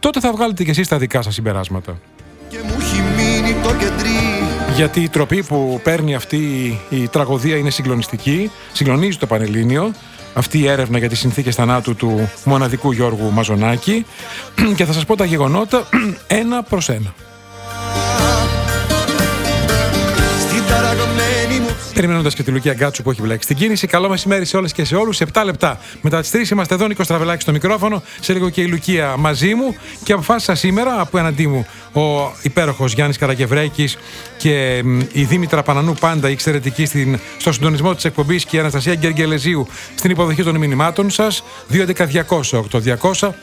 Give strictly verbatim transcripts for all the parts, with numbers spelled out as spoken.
τότε θα βγάλετε κι εσείς τα δικά σας συμπεράσματα. Και μου έχει μείνει το κεντρί. Γιατί η τροπή που παίρνει αυτή η τραγωδία είναι συγκλονιστική, συγκλονίζει το Πανελλήνιο. Αυτή η έρευνα για τις συνθήκες θανάτου του μοναδικού Γιώργου Μαζονάκη. Και θα σας πω τα γεγονότα ένα προς ένα. Περιμένοντας και τη Λουκία Γκάτσου που έχει βλέξει στην κίνηση. Καλό μεσημέρι σε όλες και σε όλους. επτά λεπτά μετά τις τρεις είμαστε εδώ. Νίκος Τραβελάκης στο μικρόφωνο. Σε λίγο και η Λουκία μαζί μου. Και αποφάσισα σήμερα, απέναντί μου ο υπέροχος Γιάννης Καραγευρέκης και η Δήμητρα Πανανού, πάντα η εξαιρετική στην, στο συντονισμό της εκπομπής, και η Αναστασία Γκεργελεζίου στην υποδοχή των μηνυμάτων σας. δύο έντεκα διακόσια οκτώ διακόσια.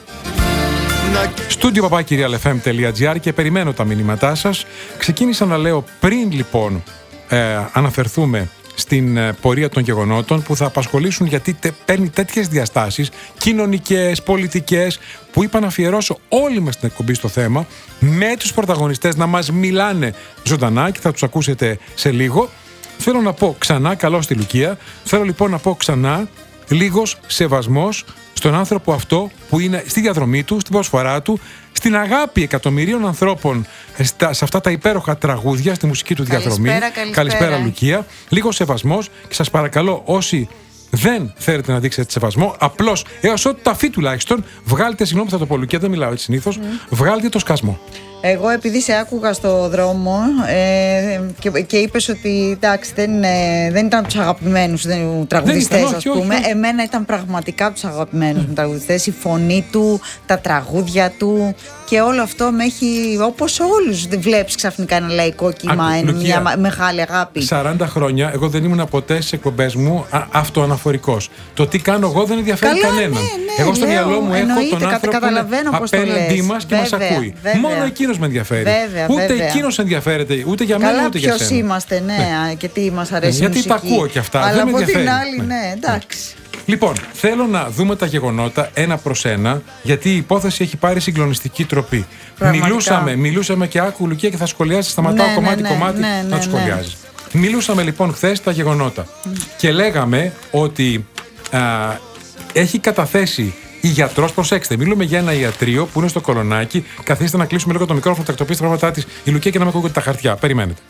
Στούντιο παπάκι real f m τελεία g r και περιμένω τα μηνύματά σας. Ξεκίνησα να λέω πριν λοιπόν ε, αναφερθούμε στην ε, πορεία των γεγονότων που θα απασχολήσουν, γιατί τε, παίρνει τέτοιες διαστάσεις κοινωνικές, πολιτικές, που είπα να αφιερώσω όλη μας την εκπομπή στο θέμα, με τους πρωταγωνιστές να μας μιλάνε ζωντανά και θα τους ακούσετε σε λίγο. Θέλω να πω ξανά, καλώς στη Λουκία, θέλω λοιπόν να πω ξανά λίγος σεβασμός στον άνθρωπο αυτό που είναι στη διαδρομή του, στην προσφορά του, στην αγάπη εκατομμυρίων ανθρώπων στα, σε αυτά τα υπέροχα τραγούδια, στη μουσική του διαδρομή. Καλησπέρα, καλησπέρα. Καλησπέρα Λουκία. Λίγο σεβασμός και σας παρακαλώ, όσοι δεν θέλετε να δείξετε σεβασμό, απλώς έως ό,τι ταφή τουλάχιστον, βγάλτε, συγγνώμη θα το πω Λουκία, δεν μιλάω έτσι συνήθως, mm. βγάλτε το σκασμό. Εγώ επειδή σε άκουγα στο δρόμο ε, και, και είπες ότι εντάξει, δεν, ε, δεν ήταν τους αγαπημένους τραγουδιστές, ας πούμε. Όχι, όχι. Εμένα ήταν πραγματικά τους αγαπημένους mm. τραγουδιστές. Η φωνή του, τα τραγούδια του και όλο αυτό με έχει, όπως όλους βλέπεις ξαφνικά ένα λαϊκό κύμα, είναι μια μεγάλη αγάπη. σαράντα χρόνια, εγώ δεν ήμουν ποτέ στις εκπομπές μου α, αυτοαναφορικός. Το τι κάνω εγώ δεν ενδιαφέρει Καλά, κανέναν. Ναι, ναι, εγώ στον λέω, μυαλό μου έχω εννοείται, τον άνθρωπο απέναντί μας και μας ακούει. Βέβαια. Μόνο εκείνος με ενδιαφέρει. Βέβαια, ούτε βέβαια. εκείνος ενδιαφέρεται, ούτε για μένα, Καλά, ούτε για σένα. Ποιος είμαστε, ναι, ναι, και τι μας αρέσει γιατί η μουσική. τα ακούω και αυτά. Αλλά δεν από με την ενδιαφέρει. άλλη, ναι, εντάξει. Λοιπόν, θέλω να δούμε τα γεγονότα ένα προς ένα, γιατί η υπόθεση έχει πάρει συγκλονιστική τροπή. Μιλούσαμε, μιλούσαμε και άκου Λουκία και θα σχολιάσει, σταματάω ναι, κομμάτι ναι, κομμάτι ναι, να ναι, το ναι. σχολιάζει. Μιλούσαμε λοιπόν χθες τα γεγονότα mm. και λέγαμε ότι α, έχει καταθέσει η γιατρός, προσέξτε, μιλούμε για ένα ιατρείο που είναι στο Κολονάκι. Καθίστε να κλείσουμε λίγο το μικρόφωνο, τακτοποιήστε τα πράγματα της η Λουκία και να με ακούγονται τα χαρτιά. Περιμένετε.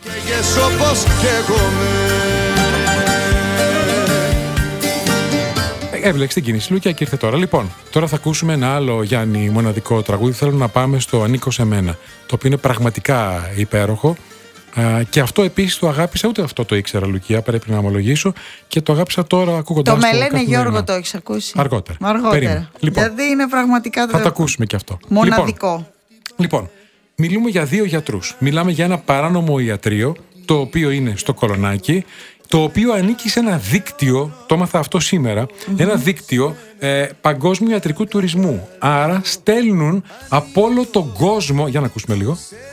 Έβλεξε την κίνηση Λουκία και ήρθε τώρα. Λοιπόν, τώρα θα ακούσουμε ένα άλλο Γιάννη μοναδικό τραγούδι. Θέλω να πάμε στο Ανήκω σε μένα, το οποίο είναι πραγματικά υπέροχο. Uh, και αυτό επίσης το αγάπησα, ούτε αυτό το ήξερα Λουκία, πρέπει να ομολογήσω, και το αγάπησα τώρα ακούγοντας το. Το με λένε Γιώργο, το έχεις ακούσει? Αργότερα. Αργότερα. Λοιπόν, γιατί είναι πραγματικά θα το ακούσουμε και αυτό. Μοναδικό. Λοιπόν, λοιπόν, μιλούμε για δύο γιατρούς. Μιλάμε για ένα παράνομο ιατρείο, το οποίο είναι στο Κολονάκι, το οποίο ανήκει σε ένα δίκτυο, το έμαθα αυτό σήμερα, mm-hmm. ένα δίκτυο ε, παγκόσμιου ιατρικού τουρισμού. Άρα στέλνουν από όλο τον κόσμο, για να ακούσουμε λίγο.